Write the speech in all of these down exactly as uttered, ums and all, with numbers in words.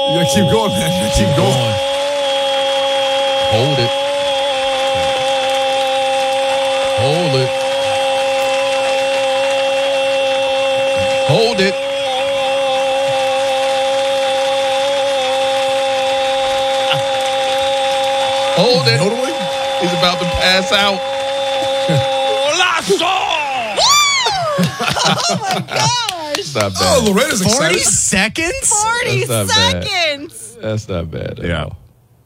You gotta keep going, man. You gotta keep going. Hold it. Hold it. Hold it. Hold it. Totally? He's about to pass out. Oh my gosh! That's not bad. Oh, Loretta's forty excited. seconds? Forty That's not bad. seconds. That's not bad. At Yeah. all.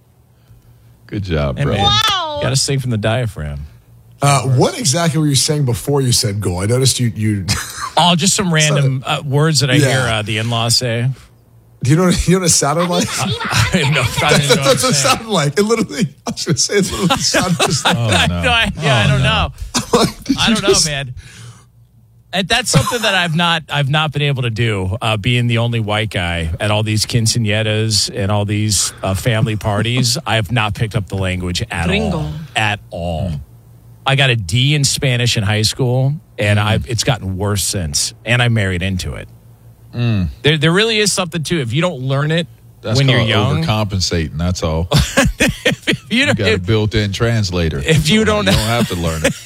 Good job, Hey, bro. man. Wow. Got to sing from the diagram. Uh, what exactly were you saying before you said goal? I noticed you. you Oh, just some random uh, words that I Yeah. hear uh, the in-laws say. do you know? What, you know what it sounded like? I didn't know. I didn't know That's what what to it say. sounded like. It literally. I was going to say it literally sounded just like. Oh, I, no. no, I, yeah, I Oh, don't no. know. Did I you don't just- know, man. And that's something that I've not I've not been able to do, uh, being the only white guy at all these quinceañeras and all these uh, family parties. I have not picked up the language at Gringo. all. At all. I got a D in Spanish in high school, and I've it's gotten worse since. And I married into it. There, there really is something too. If you don't learn it That's when you're called young, overcompensating. That's all. if you You don't, got a if, built-in translator. if you don't- you don't have to learn it.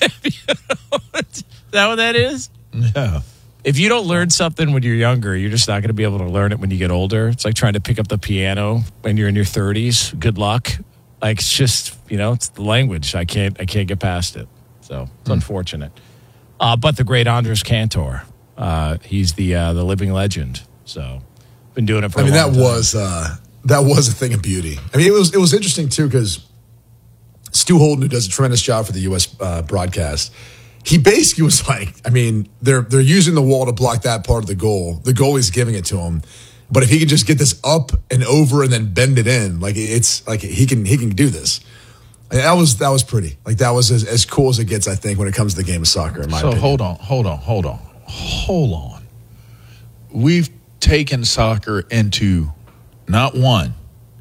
is that what that is? Yeah. If you don't learn something when you're younger, you're just not going to be able to learn it when you get older. It's like trying to pick up the piano when you're in your thirties. Good luck. Like it's just, you know, it's the language. I can't I can't get past it. So it's unfortunate. Uh, but the great Andres Cantor, uh, he's the uh, the living legend. So been doing it for I a mean, long that time. was uh, that was a thing of beauty. I mean, it was it was interesting too because Stu Holden, who does a tremendous job for the U S uh, broadcast, he basically was like, I mean, they're they're using the wall to block that part of the goal. The goalie's giving it to him, but if he can just get this up and over and then bend it in, like it's like he can he can do this. And that was that was pretty. Like that was as, as cool as it gets, I think, when it comes to the game of soccer. In my So opinion. hold on, hold on, hold on, hold on. We've taken soccer into not one,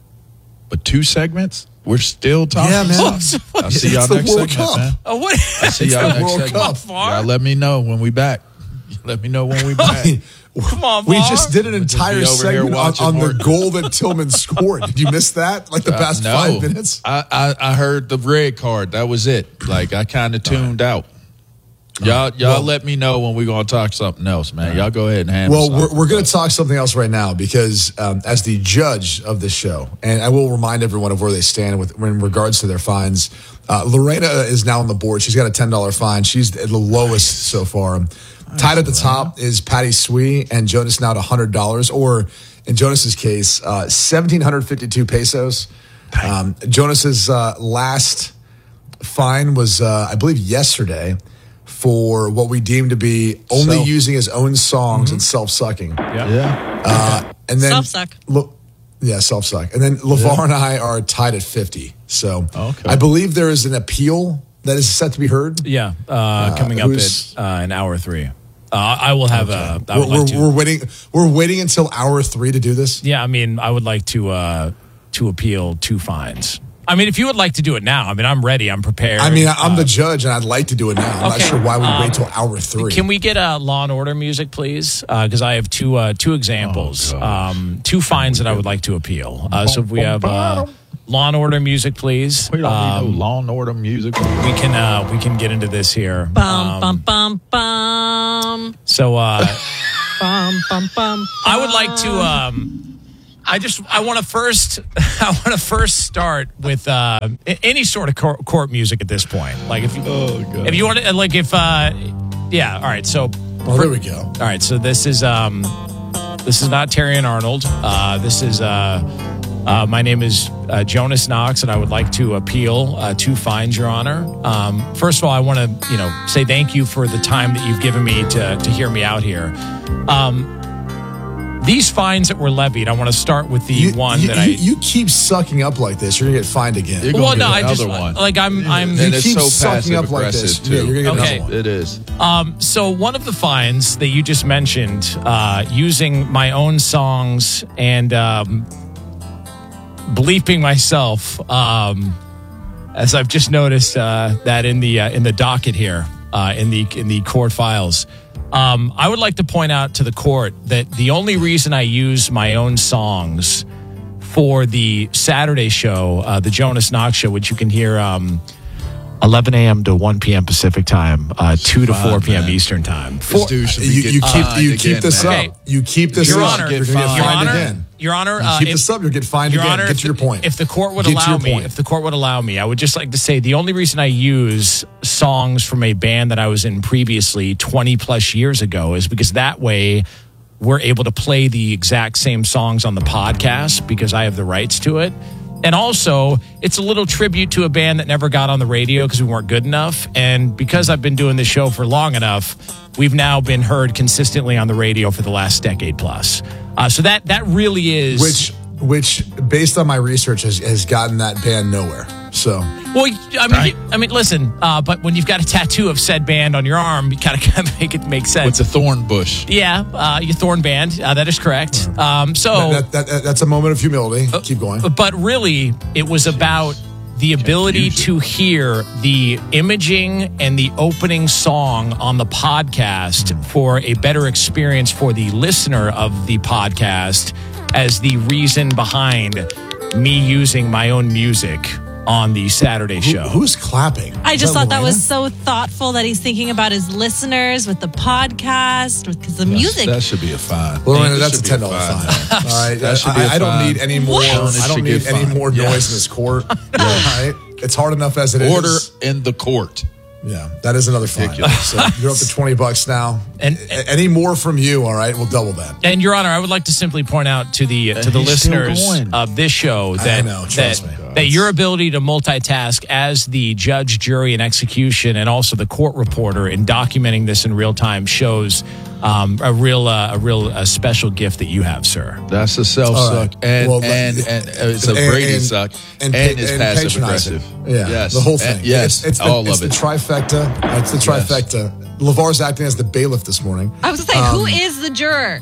but two segments. We're still talking. Yeah, man. soccer. I'll see y'all It's the next World segment, Cup. man. Oh, what? I'll see y'all the next World segment. Cup. Y'all let me know when we back. Let me know when we back. Come on, We Var. just did an just entire be over here segment on, watching on the more. goal that Tillman scored. Did you miss that? Like the past Uh, no. five minutes? I, I I heard the red card. That was it. Like I kind of tuned out. Y'all y'all Well- let me know when we're gonna talk something else, man. Y'all go ahead and handle. Well, we're, soccer. we're going to talk something else right now because um, as the judge of this show, and I will remind everyone of where they stand with in regards to their fines. Uh, Lorena is now on the board. She's got a ten dollars fine. She's at the lowest so far. Tied at the top is Patty Swee and Jonas now at one hundred dollars, or in Jonas's case, uh, one thousand seven hundred fifty-two pesos. Um, Jonas's uh, last fine was, uh, I believe, yesterday for what we deem to be only Self. using his own songs and self-sucking. yeah. Uh, and then Self-suck. Look, yeah, self-suck. And then LeVar and I are tied at fifty. So Okay. I believe there is an appeal that is set to be heard. Yeah, uh, coming up who's- at uh, an hour three. Uh, I will have a. I We're, would like we're, to. we're waiting. We're waiting until hour three to do this. Yeah, I mean, I would like to uh, to appeal two fines. I mean, if you would like to do it now, I mean, I'm ready. I'm prepared. I mean, I- I'm Uh, the judge, and I'd like to do it now. I'm okay. not sure why we Um, wait till hour three. Can we get uh, Law and Order music, please? Because I have two uh, two examples, Oh, God. um, two fines that I would like to appeal. Uh, so if we have uh, Law and Order music, please, We don't um, need no Law and Order music. we can uh, we can get into this here. Bum, Um, bum, bum, bum. So uh, Bum, bum, bum, I would like to. Um, I just. I want to first. I want to first start with uh, a- any sort of court, court music at this point. Like if you, Oh, God. if you want to, like if, uh, yeah. All right. So, Oh, there we go. all right. So this is um, this is not Terry and Arnold. Uh, this is uh, uh, my name is uh, Jonas Knox, and I would like to appeal uh, two fines, Your Honor. Um, first of all, I want to you know say thank you for the time that you've given me to to hear me out here. Um, These fines that were levied, I want to start with the You, one you, that you, I. you keep sucking up like this, you're gonna get fined again. You're gonna well, get no, I another just one. like I'm. I'm. And You it's keep so sucking passive up like this. aggressive, too. Yeah, you're gonna get Okay. another one. It is. Um, so one of the fines that you just mentioned, uh, using my own songs and um, bleeping myself, um, as I've just noticed uh, that in the uh, in the docket here, uh, in the in the court files. Um, I would like to point out to the court that the only reason I use my own songs for the Saturday show, uh, the Jonas Knox Show, which you can hear um, eleven a.m. to one p.m. Pacific time, uh, two to four p.m. man. Eastern time. This dude should be You, getting you keep fined you again, keep this man. up. You keep this Your up. Honor, You're going to get Your fined Honor, again. Your Honor, You uh, keep if- this up, you'll get fined Your again. Honor, Get if to your the- point. If the court would Get to allow your me, point. if the court would allow me, I would just like to say the only reason I use songs from a band that I was in previously twenty plus years ago is because that way we're able to play the exact same songs on the podcast because I have the rights to it. And also, it's a little tribute to a band that never got on the radio because we weren't good enough. And because I've been doing this show for long enough, we've now been heard consistently on the radio for the last decade plus. Uh, so that that really is which which based on my research has, has gotten that band nowhere. So well, I mean, Right. you- I mean, listen. Uh, but when you've got a tattoo of said band on your arm, you gotta, gotta make it make sense. With the thorn bush. yeah, uh, your Thorn band. Uh, that is correct. Um, so, that, that, that, that's a moment of humility. Keep going. but really, it was about the ability to hear the imaging and the opening song on the podcast for a better experience for the listener of the podcast as the reason behind me using my own music on the Saturday Who- show. who's clapping? I Is just thought that Lorena? was so thoughtful that he's thinking about his listeners with the podcast, because the music. That should be a fine. Lorena, That that's a should be ten dollar fine. man. All right, That should be I, a I don't fine. need any more. What? I Should don't get need any fined. more noise Yes. in this court. All right, it's hard enough as it is. Order in the court. Yeah, that is another fine. Ridiculous. So you're up to twenty bucks now. And- A- any more from you? All right, we'll double that. And Your Honor, I would like to simply point out to the to the he's still listeners going. of this show that know, trust that, me. that your ability to multitask as the judge, jury, and execution, and also the court reporter in documenting this in real time shows um, a real uh, a real uh, special gift that you have, sir. That's a self All suck, right. and, Well, and but- and uh, it's a and- Brady and- suck, and and, pa- it's and passive patronizing. aggressive. Yeah, yes, the whole And- thing. yes, it's, it's the, all it's of the it. trifecta. It's the trifecta. LeVar's acting as the bailiff this morning. I was going to say, Um, who is the juror?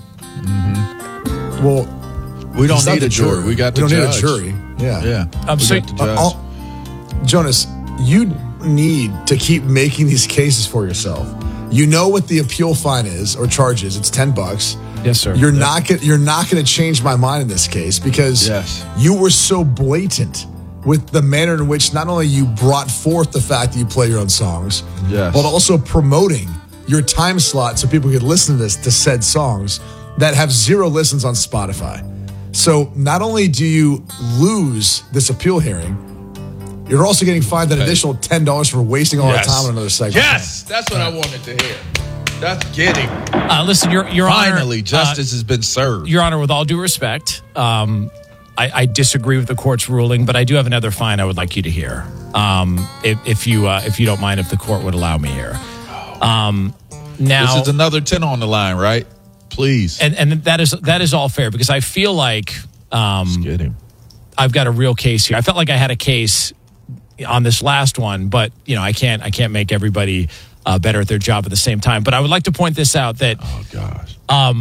Well, we don't he's not need the a jury. We got we the don't judge. need a jury. Yeah, Yeah, Um, we so- got the judge. Uh, I'll- Jonas, you need to keep making these cases for yourself. You know what the appeal fine is or charge is. It's ten bucks. Yes, sir. You're not gonna, you're not going to change my mind in this case because Yes. you were so blatant with the manner in which not only you brought forth the fact that you play your own songs, Yes. but also promoting your time slot so people could listen to this to said songs that have zero listens on Spotify. So not only do you lose this appeal hearing, you're also getting fined an additional ten dollars for wasting all Yes. our time on another segment. Yes, that's what I wanted to hear. That's getting. Uh, listen, Your Your Honor, Finally, uh, justice has been served. Your Honor, with all due respect, um, I, I disagree with the court's ruling, but I do have another fine I would like you to hear, um, if, if you uh, if you don't mind, if the court would allow me here. Um, now, This is another ten on the line, right? Please. and and that is that is all fair because I feel like um, Get him. I've got a real case here. I felt like I had a case on this last one, but you know I can't I can't make everybody uh, better at their job at the same time. But I would like to point this out that. Oh gosh.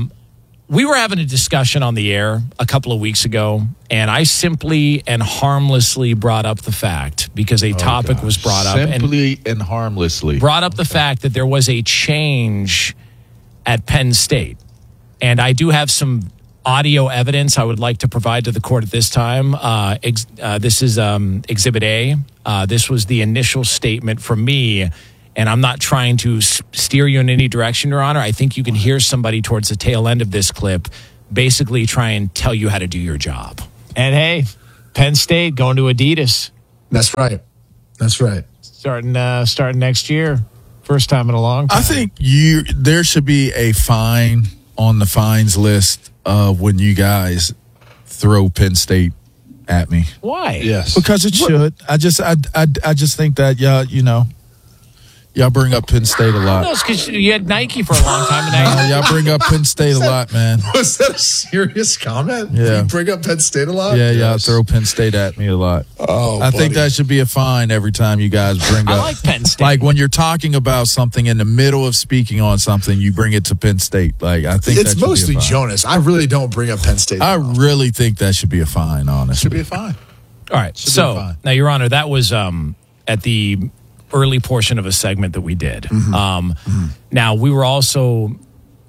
We were having a discussion on the air a couple of weeks ago, and I simply and harmlessly brought up the fact because a topic gosh. was brought up and Simply and harmlessly. brought up the fact that there was a change at Penn State. And I do have some audio evidence I would like to provide to the court at this time. Uh, ex- uh, this is um, Exhibit A. Uh, this was the initial statement from me. And I'm not trying to s- steer you in any direction, Your Honor. I think you can hear somebody towards the tail end of this clip basically try and tell you how to do your job. And hey, Penn State going to Adidas That's right. That's right. starting uh, starting next year. First time in a long time. I think you there should be a fine on the fines list of when you guys throw Penn State at me Why? Yes. because it should. I just I, I, I just think that y'all you know y'all bring up Penn State a No, lot. it's because you had Nike for a long time. And Uh, now y'all bring up Penn State a lot, man. Was that a serious comment? Yeah. You bring up Penn State a lot? Yeah, y'all Yes. throw Penn State at me a lot. Oh, I think buddy. that should be a fine every time you guys bring I up. like Penn State. Like when you're talking about something in the middle of speaking on something, you bring it to Penn State. Like I think It's that should mostly be a fine. Jonas. I really don't bring up Penn State. I really think that should be a fine, honestly. Should be a fine. All right. Should be So fine. now, Your Honor, that was um, at the early portion of a segment that we did. Mm-hmm. Um, Now, we were also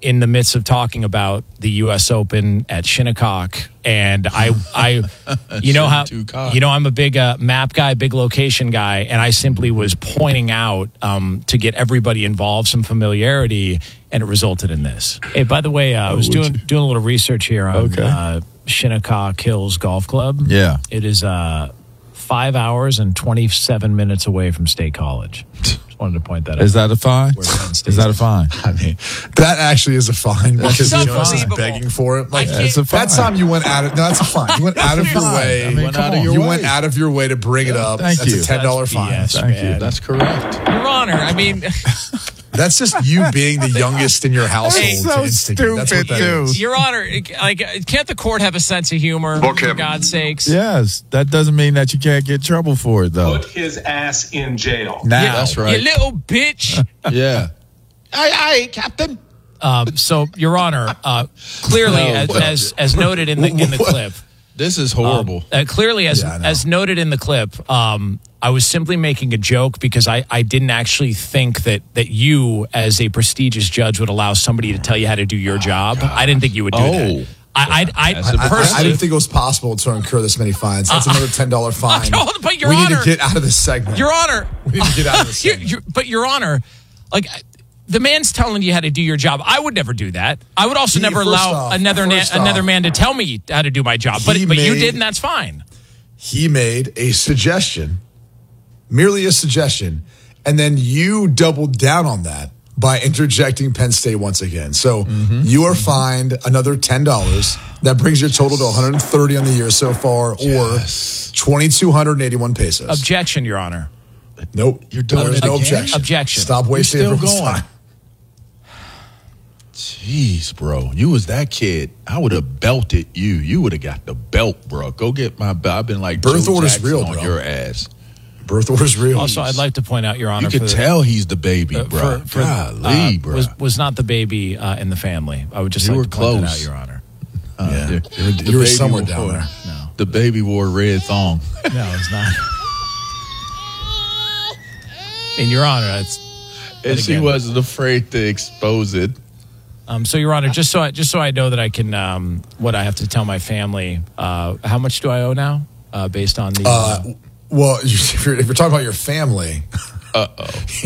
in the midst of talking about the U S Open at Shinnecock, and I, I, you know how, you know, I'm a big uh, map guy, big location guy, and I simply was pointing out um, to get everybody involved some familiarity, and it resulted in this. Hey, by the way, uh, I was doing doing a little research here on Okay. uh, Shinnecock Hills Golf Club. Yeah. It is uh, five hours and twenty-seven minutes away from State College. Just wanted to point that out. Is that a fine? Where Penn State Is that a fine? I mean, that actually is a fine because It's Jonas is unbelievable. begging for it. Like, I can't- It's a fine. that time you went out of, no, that's a fine. You went out of your way. I mean, you come went, on. you went out of your way to bring it up. thank that's you. a ten dollars fine. That's B S, Thank man. you. That's correct. Your Honor, I mean, That's just you being the youngest in your household. Hey, to so instigate. That's what stupid, that is. dude. Your Honor, like, can't the court have a sense of humor? For God's sakes. Yes. That doesn't mean that you can't get in trouble for it, though. Put his ass in jail. Now. That's right. You little bitch. Yeah. Aye, aye, Captain. Um, so, Your Honor, uh, clearly, Oh, as, well. as as noted in the in the clip, This is horrible. uh, clearly as Yeah, I know. as noted in the clip, um, I was simply making a joke because I, I didn't actually think that that you, as a prestigious judge, would allow somebody to tell you how to do your job. I didn't think you would do Oh. that. I I, That's I, a- I, I personally, didn't think it was possible to incur this many fines. That's another ten dollars fine. Oh, but Your we need Honor- to get out of this segment. Your Honor, we need to get out of this you, segment. you, but Your Honor, like. The man's telling you how to do your job. I would never do that. I would also He- never first allow off- another na- first another off, man to tell me how to do my job. But he but you made- did, and that's fine. He made a suggestion, merely a suggestion, and then you doubled down on that by interjecting Penn State once again. So you are fined another ten dollars. That brings your total to one hundred thirty on the year so far, or twenty-two eighty-one pesos. Objection, Your Honor. Nope. You're doing There's it no again? objection. Objection. Stop wasting still everyone's going. time. Jeez, bro. You was that kid. I would have belted you. You would have got the belt, bro. Go get my belt. I've been like Birth Joe order's Jackson real, on bro. your ass. Birth order's real. Also, I'd like to point out, Your Honor, You could for- tell he's the baby, uh, bro. for- for, Golly, uh, bro. was was not the baby uh, in the family. I would just You like were to point that close. out, Your Honor. Uh, Yeah. the- You were- the you were baby somewhere wore- down there. No, The baby wore a red thong. no, it's not. In Your Honor, that's. And she again- wasn't afraid to expose it. Um, so, Your Honor, just so I, just so I know that I can, um, what I have to tell my family. Uh, how much do I owe now, uh, based on the? Uh, well, if you're, if you're talking about your family, Uh-oh.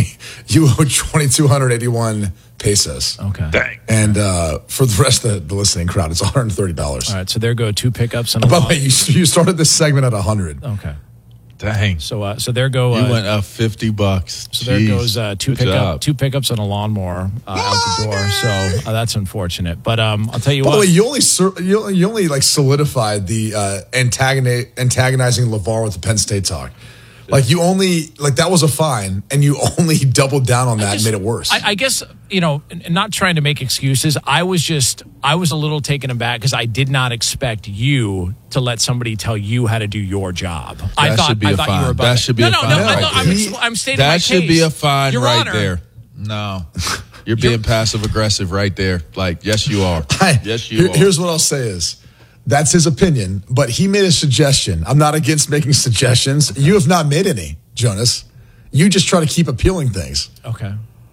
you owe twenty-two eighty-one pesos. okay. Dang. And uh, for the rest of the, the listening crowd, it's one hundred thirty dollars. All right. So there go two pickups and a By the lawn. way, you, you started this segment at one hundred. Okay. Dang. So, uh, so there go. You Uh, went up fifty bucks. So there Jeez. goes uh, two Good pickup, job. two pickups and a lawnmower uh, out the door. So uh, that's unfortunate. But um, I'll tell you By what. the way, you only sur- you, only- you only like solidified the uh, antagoni- antagonizing LeVar with the Penn State talk. Like you only like that was a fine, and you only doubled down on that just- and made it worse. I, I guess you know, and not trying to make excuses. I was just, I was a little taken aback because I did not expect you to let somebody tell you how to do your job. I That thought, should be I a thought fine. you were above That it. should be no, a no, fine No, right no, I'm, there. ex- I'm stating my That should case. be a fine Your right Honor, there. No. You're being passive aggressive right there. Like, yes, you are. I- Yes, you here- are. Here's what I'll say is that's his opinion, but he made a suggestion. I'm not against making suggestions. You have not made any, Jonas. You just try to keep appealing things. Okay.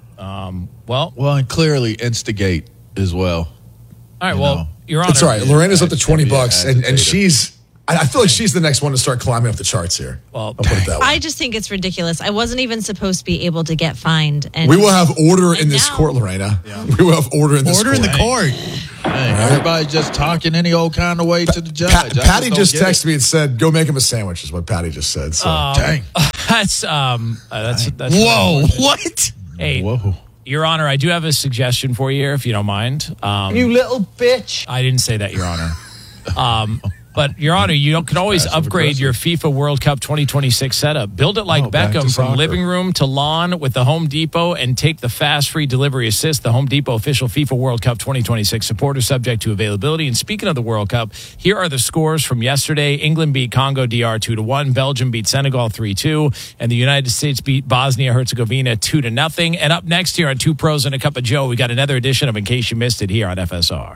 Um, well, Well, and clearly instigate as well. all right. You Well, know. Your Honor. It's all right. Lorena's up to I'd twenty be an bucks, and, and agitator. she's. I I feel like she's the next one to start climbing up the charts here. Well, I'll put it that way. I just think it's ridiculous. I wasn't even supposed to be able to get fined. And We will have order in And this now- court, Lorena. We will have order in this Order court. in the court. Dang, everybody's just talking any old kind of way to the judge. Pa- I Patty don't just get it. texted me and said, "Go make him a sandwich." Is what Patty just said. So Dang. that's um, uh, that's that's. Whoa, what? Hey, Whoa. Your Honor, I do have a suggestion for you here, if you don't mind. Um, You little bitch. I didn't say that, Your Honor. Um, but Your Honor, you don't- could always Passive upgrade your FIFA World Cup twenty twenty-six setup. Build it like Oh, back to Beckham from soccer. living room to lawn with the Home Depot, and take the fast free delivery assist. The Home Depot official FIFA World Cup twenty twenty-six supporter, subject to availability. And speaking of the World Cup, here are the scores from yesterday. England beat Congo D R two to one. Belgium beat Senegal three two, and the United States beat Bosnia Herzegovina two to nothing. And up next here on Two Pros and a Cup of Joe, we got another edition of In Case You Missed It here on F S R.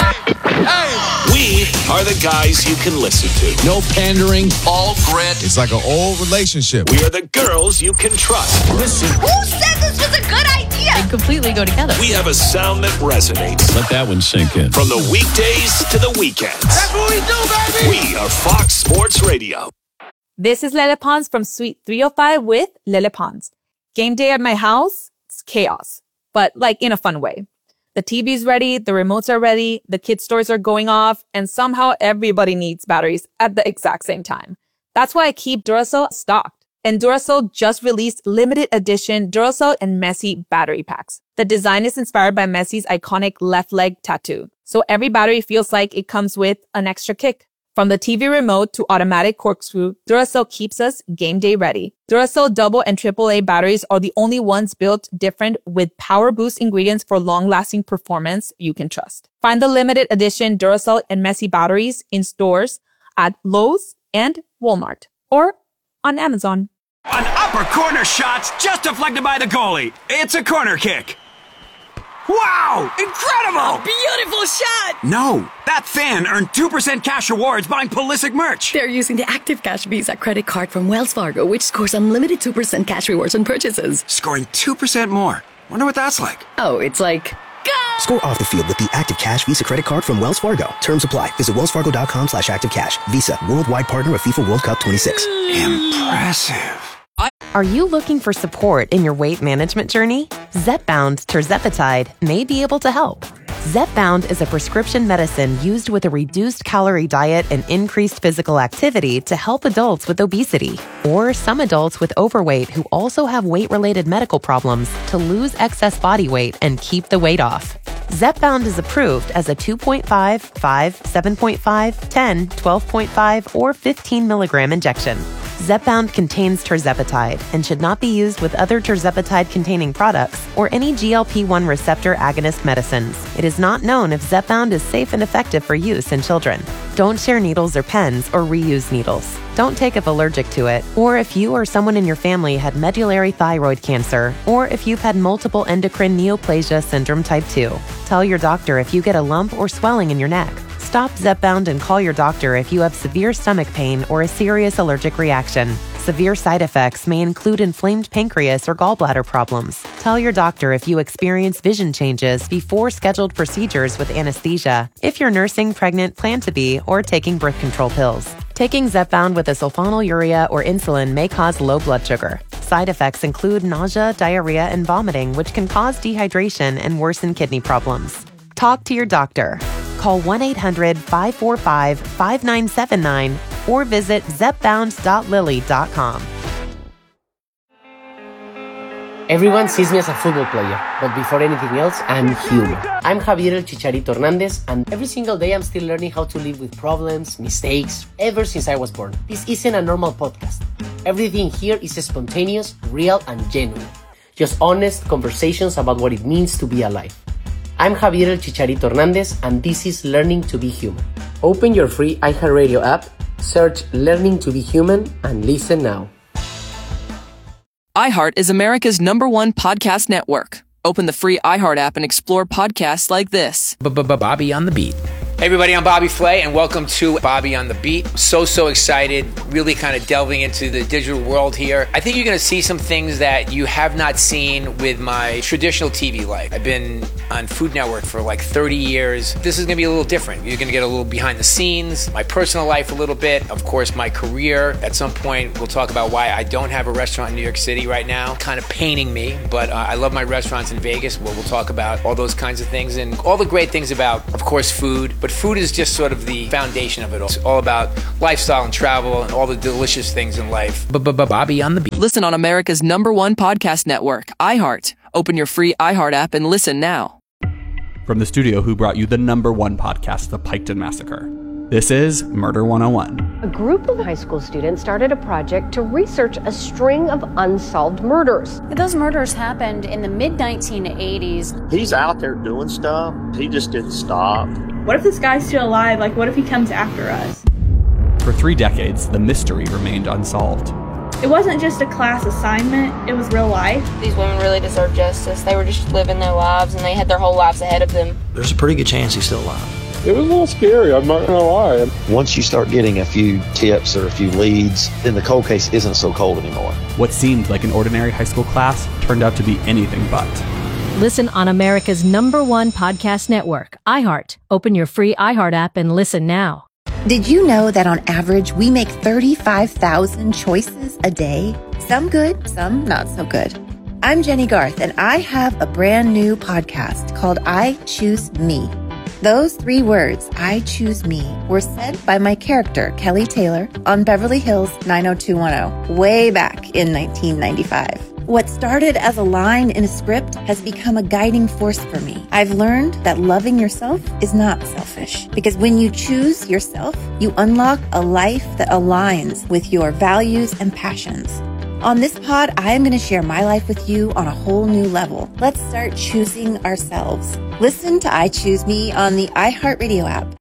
We are the guys you can listen to. No pandering, all grit. It's like an old relationship. We are the girls you can trust. Listen. Who said this was a good idea? They completely go together. We have a sound that resonates. Let that one sink in. From the weekdays to the weekends. That's what we do, baby! We are Fox Sports Radio. This is Lele Pons from Suite three oh five with Lele Pons. Game day at my house, it's chaos, but like in a fun way. The T V's ready, the remotes are ready, the kids' toys are going off, and somehow everybody needs batteries at the exact same time. That's why I keep Duracell stocked. And Duracell just released limited edition Duracell and Messi battery packs. The design is inspired by Messi's iconic left leg tattoo. So every battery feels like it comes with an extra kick. From the T V remote to automatic corkscrew, Duracell keeps us game day ready. Duracell double and triple A batteries are the only ones built different with power boost ingredients for long-lasting performance you can trust. Find the limited edition Duracell and Messi batteries in stores at Lowe's and Walmart or on Amazon. An upper corner shot's just deflected by the goalie. It's a corner kick. Wow! Incredible! Beautiful shot! No, that fan earned two percent cash rewards buying Pulisic merch. They're using the Active Cash Visa credit card from Wells Fargo, which scores unlimited two percent cash rewards on purchases. Scoring two percent more. Wonder what that's like. Oh, it's like... Go! Score off the field with the Active Cash Visa credit card from Wells Fargo. Terms apply. Visit wellsfargo.com slash activecash. Visa, worldwide partner of FIFA World Cup twenty-six. Impressive. Are you looking for support in your weight management journey? Zepbound Tirzepatide may be able to help. Zepbound is a prescription medicine used with a reduced calorie diet and increased physical activity to help adults with obesity or some adults with overweight who also have weight-related medical problems to lose excess body weight and keep the weight off. Zepbound is approved as a two point five, five, seven point five, ten, twelve point five, or fifteen milligram injection. Zepbound contains tirzepatide and should not be used with other tirzepatide-containing products or any G L P one receptor agonist medicines. It is not known if Zepbound is safe and effective for use in children. Don't share needles or pens or reuse needles. Don't take if allergic to it, or if you or someone in your family had medullary thyroid cancer, or if you've had multiple endocrine neoplasia syndrome type two. Tell your doctor if you get a lump or swelling in your neck. Stop Zepbound and call your doctor if you have severe stomach pain or a serious allergic reaction. Severe side effects may include inflamed pancreas or gallbladder problems. Tell your doctor if you experience vision changes before scheduled procedures with anesthesia, if you're nursing, pregnant, plan to be, or taking birth control pills. Taking Zepbound with a sulfonylurea or insulin may cause low blood sugar. Side effects include nausea, diarrhea, and vomiting, which can cause dehydration and worsen kidney problems. Talk to your doctor. Call one eight hundred, five four five, five nine seven nine or visit zepbound dot lily dot com. Everyone sees me as a football player, but before anything else, I'm human. I'm Javier El Chicharito Hernandez, and every single day I'm still learning how to live with problems, mistakes, ever since I was born. This isn't a normal podcast. Everything here is spontaneous, real, and genuine. Just honest conversations about what it means to be alive. I'm Javier El Chicharito Hernandez, and this is Learning to be Human. Open your free iHeartRadio app, search Learning to be Human, and listen now. iHeart is America's number one podcast network. Open the free iHeart app and explore podcasts like this. Bobby on the Beat. Hey everybody, I'm Bobby Flay, and welcome to Bobby on the Beat. So, so excited, really kind of delving into the digital world here. I think you're going to see some things that you have not seen with my traditional T V life. I've been on Food Network for like thirty years. This is going to be a little different. You're going to get a little behind the scenes, my personal life a little bit, of course, my career. At some point, we'll talk about why I don't have a restaurant in New York City right now. Kind of paining me, but uh, I love my restaurants in Vegas, where we'll talk about all those kinds of things and all the great things about, of course, food. But food is just sort of the foundation of it all. It's all about lifestyle and travel and all the delicious things in life. Bobby on the Beat. Listen on America's number one podcast network, iHeart. Open your free iHeart app and listen now. From the studio who brought you the number one podcast, The Piketon Massacre, this is Murder one oh one. A group of high school students started a project to research a string of unsolved murders. Those murders happened in the mid nineteen eighties. He's out there doing stuff. He just didn't stop. What if this guy's still alive? Like, what if he comes after us? For three decades, the mystery remained unsolved. It wasn't just a class assignment, it was real life. These women really deserve justice. They were just living their lives, and they had their whole lives ahead of them. There's a pretty good chance he's still alive. It was a little scary, I'm not gonna lie. Once you start getting a few tips or a few leads, then the cold case isn't so cold anymore. What seemed like an ordinary high school class turned out to be anything but. Listen on America's number one podcast network, iHeart. Open your free iHeart app and listen now. Did you know that on average, we make thirty-five thousand choices a day? Some good, some not so good. I'm Jenny Garth, and I have a brand new podcast called I Choose Me. Those three words, I Choose Me, were said by my character, Kelly Taylor, on Beverly Hills nine oh two one oh, way back in nineteen ninety-five. What started as a line in a script has become a guiding force for me. I've learned that loving yourself is not selfish, because when you choose yourself, you unlock a life that aligns with your values and passions. On this pod, I am going to share my life with you on a whole new level. Let's start choosing ourselves. Listen to I Choose Me on the iHeartRadio app,